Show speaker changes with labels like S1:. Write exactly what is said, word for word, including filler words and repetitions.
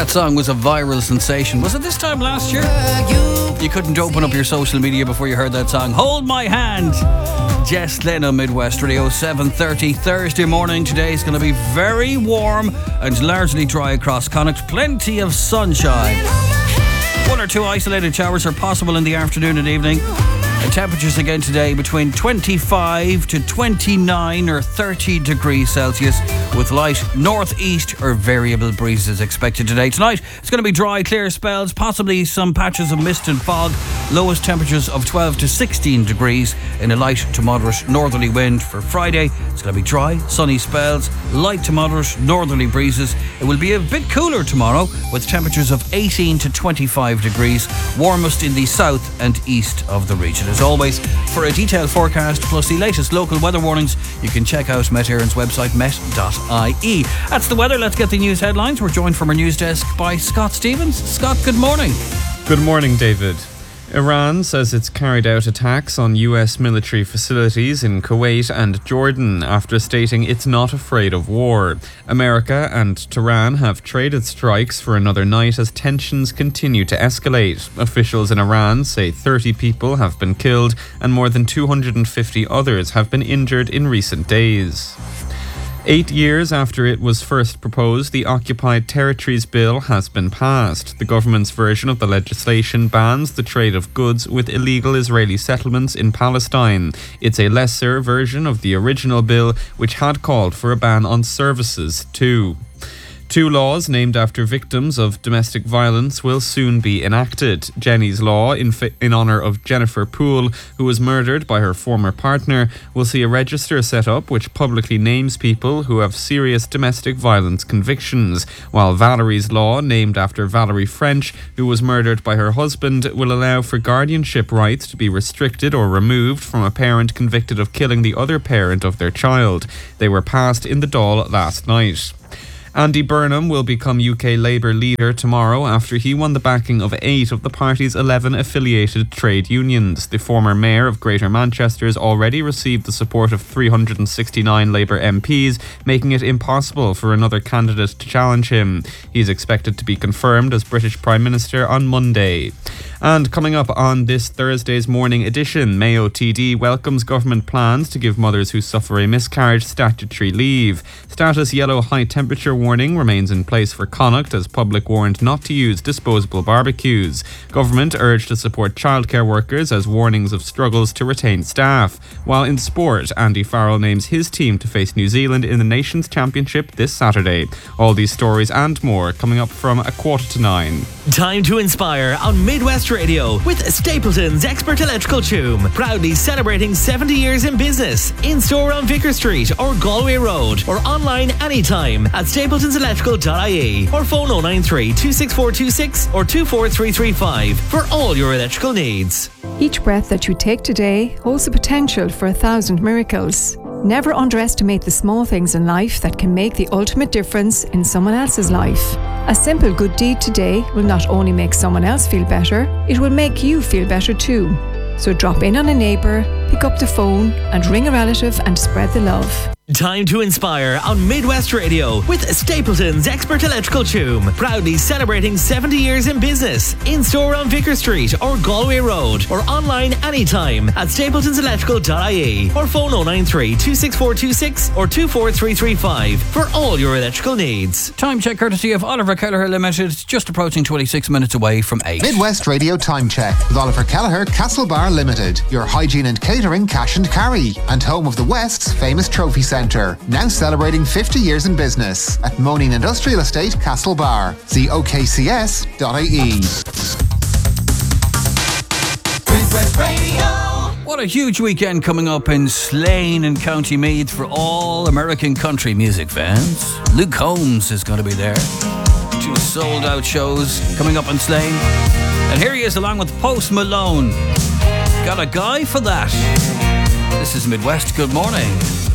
S1: That song was a viral sensation. Was it this time last year? You couldn't open up your social media before you heard that song. Hold My Hand. Jess Leno, Midwest Radio, seven thirty Thursday morning. Today is going to be very warm and largely dry across Connacht. Plenty of sunshine. One or two isolated showers are possible in the afternoon and evening. The temperatures again today between twenty-five to twenty-nine or thirty degrees Celsius, with light northeast or variable breezes expected today. Tonight it's going to be dry, clear spells, possibly some patches of mist and fog. Lowest temperatures of twelve to sixteen degrees in a light to moderate northerly wind. For Friday it's going to be dry, sunny spells, light to moderate northerly breezes. It will be a bit cooler tomorrow with temperatures of eighteen to twenty-five degrees, warmest in the south and east of the region. As always, for a detailed forecast plus the latest local weather warnings, you can check out Met Éireann's website, met dot I E. That's the weather. Let's get the news headlines. We're joined from our news desk by Scott Stevens. Scott, good morning.
S2: Good morning, David. Iran says it's carried out attacks on U S military facilities in Kuwait and Jordan after stating it's not afraid of war. America and Tehran have traded strikes for another night as tensions continue to escalate. Officials in Iran say thirty people have been killed and more than two hundred fifty others have been injured in recent days. Eight years after it was first proposed, the Occupied Territories Bill has been passed. The government's version of the legislation bans the trade of goods with illegal Israeli settlements in Palestine. It's a lesser version of the original bill, which had called for a ban on services too. Two laws named after victims of domestic violence will soon be enacted. Jenny's Law, in, fi- in honour of Jennifer Poole, who was murdered by her former partner, will see a register set up which publicly names people who have serious domestic violence convictions, while Valerie's Law, named after Valerie French, who was murdered by her husband, will allow for guardianship rights to be restricted or removed from a parent convicted of killing the other parent of their child. They were passed in the Dáil last night. Andy Burnham will become U K Labour leader tomorrow after he won the backing of eight of the party's eleven affiliated trade unions. The former mayor of Greater Manchester has already received the support of three hundred sixty-nine Labour M Ps, making it impossible for another candidate to challenge him. He's expected to be confirmed as British Prime Minister on Monday. And coming up on this Thursday's morning edition, Mayo T D welcomes government plans to give mothers who suffer a miscarriage statutory leave. Status yellow high temperature warning remains in place for Connacht as public warned not to use disposable barbecues. Government urged to support childcare workers as warnings of struggles to retain staff. While in sport, Andy Farrell names his team to face New Zealand in the Nations Championship this Saturday. All these stories and more coming up from a quarter to nine.
S3: Time to inspire on Midwest Radio with Stapleton's Expert Electrical Choom. Proudly celebrating seventy years in business. In store on Vicar Street or Galway Road, or online anytime at stapletons electrical dot I E or phone oh nine three, two six four two six or two four three three five for all your electrical needs.
S4: Each breath that you take today holds the potential for a thousand miracles. Never underestimate the small things in life that can make the ultimate difference in someone else's life. A simple good deed today will not only make someone else feel better, it will make you feel better too. So drop in on a neighbour, pick up the phone and ring a relative and spread the love.
S3: Time to inspire on Midwest Radio with Stapleton's Expert Electrical Choom. Proudly celebrating seventy years in business. In store on Vicar Street or Galway Road, or online anytime at stapletons electrical dot I E or phone oh nine three, two six four two six or two four three three five for all your electrical needs.
S1: Time check courtesy of Oliver Kelleher Limited, just approaching twenty-six minutes away from eight.
S5: Midwest Radio Time Check with Oliver Kelleher Castlebar Limited, your hygiene and catering cash and carry, and home of the West's famous trophy centre. Now celebrating fifty years in business at Moaning Industrial Estate, Castlebar. See O K C S dot I E.
S1: Midwest Radio. What a huge weekend coming up in Slane and County Meath for all American country music fans. Luke Combs is going to be there. Two sold out shows coming up in Slane. And here he is along with Post Malone. Got a guy for that. This is Midwest. Good morning.